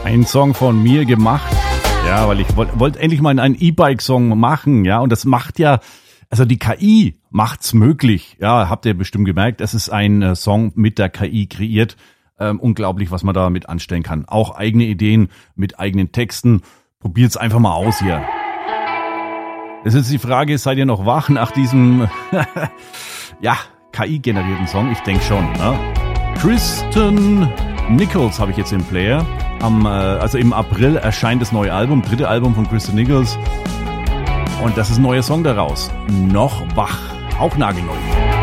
Ein Song von mir gemacht. Ja, weil ich wollte endlich mal einen E-Bike-Song machen, ja, und das macht ja, also die KI macht's möglich. Ja, habt ihr bestimmt gemerkt, es ist ein Song mit der KI kreiert. Unglaublich, was man damit anstellen kann. Auch eigene Ideen mit eigenen Texten. Probiert's einfach mal aus hier. Das ist die Frage, seid ihr noch wach nach diesem ja, KI-generierten Song? Ich denke schon. Ne? Kristen Nichols habe ich jetzt im Player. Also im April erscheint das neue Album, 3. Album von Kristen Nichols. Und das ist ein neuer Song daraus. Noch wach. Auch nagelneu.